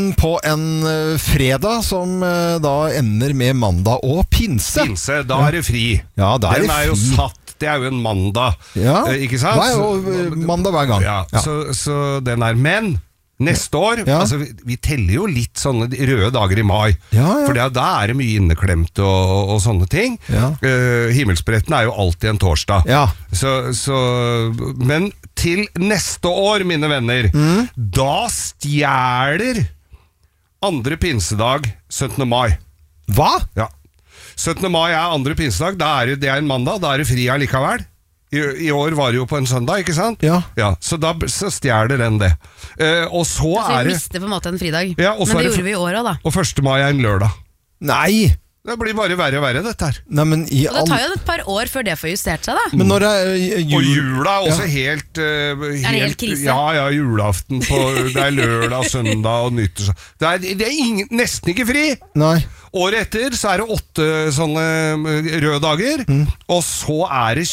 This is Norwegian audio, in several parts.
På en fredag som da ender med mandag og pinse. Da er det fri. Ja, da er Den det er jo fri. satt, det er jo en mandag, Ja, ikke sant? det er jo mandag hver gang. Ja, så den er, men neste år, altså, vi teller jo litt sånne røde dager i mai, for da er det mye inneklemt og sånne ting. Himmelspretten er jo alltid en torsdag. Men til neste år, mine venner, da stjeler andre pinsedag 17. mai. Hva? Ja. 17. mai er andre pinsedag, det er en mandag, da er det fri allikevel. I år var det jo på en søndag, ikke sant? Ja, så stjeler den det. Og så er det... vi mister på en måte en fridag. Ja, men det gjorde vi i år også da. Og 1. mai er en lørdag. Nei! Det blir bare verre og verre, dette her. Nei, men og det tar jo et par år før det får justert seg, da. Men når det er Og jula er også helt... Er det helt krise? Ja, julaften det er lørdag, søndag og nyttår. Det er nesten ikke fri. Nei. Året etter så er det 8 sånne røde dager, og så er det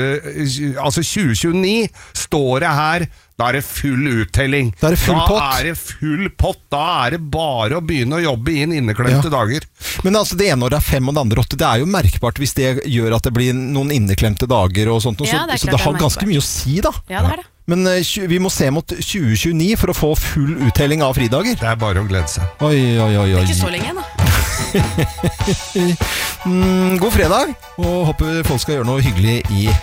2029 står det her, da er det full uttelling. Da er det full pott. Da er det full pott, da er det bare å begynne å jobbe inn inneklemte dager. Men altså det ene året er 5 og det andre 8, det er jo merkbart hvis det gjør at det blir noen inneklemte dager og sånt, så det har ganske mye å si da. Ja, det er det. Men vi må se mot 2029 for å få full uttelling av fridager. Det er bare å glede seg. Oi. Det er ikke så lenge igjen da. God fredag, og håper folk skal gjøre noe hyggelig i